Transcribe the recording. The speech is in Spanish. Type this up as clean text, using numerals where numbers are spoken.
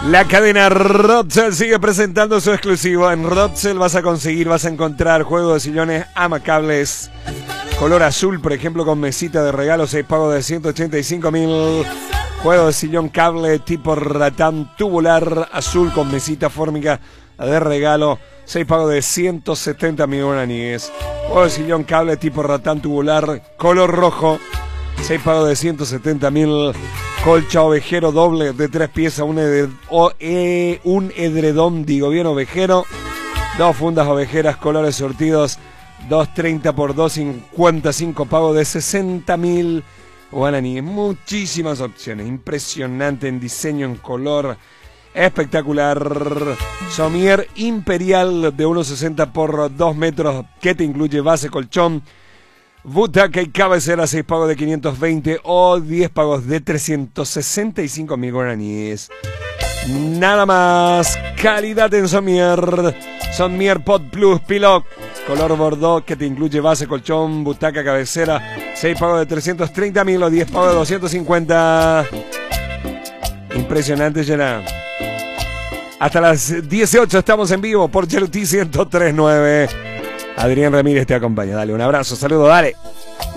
La cadena Rotzel sigue presentando su exclusivo. En Rotzel vas a encontrar juegos de sillones amacables. Color azul, por ejemplo, con mesita de regalo, 6 pagos de 185.000. Juego de sillón cable tipo ratán tubular, azul con mesita fórmica de regalo, 6 pagos de 170.000 guaraníes. Juego de sillón cable tipo ratán tubular, color rojo, 6 pagos de 170.000. Colcha ovejero doble de 3 piezas, un edredón, digo bien, ovejero. 2 fundas ovejeras, colores sortidos, 230 por 255, pago de 60.000 guaraníes. Muchísimas opciones, impresionante en diseño, en color, espectacular. Somier imperial de 1,60 por 2 metros, que te incluye base, colchón, butaca y cabecera, 6 pagos de 520 o 10 pagos de 365.000 guaraníes. Nada más. Calidad en Somier. Somier Pot Plus Pilot, color bordeaux, que te incluye base, colchón, butaca, cabecera, 6 pagos de 330.000 o 10 pagos de 250. Impresionante, llena. Hasta las 18 estamos en vivo por Cheruti 103.9. Adrián Ramírez te acompaña. Dale un abrazo, saludo, dale.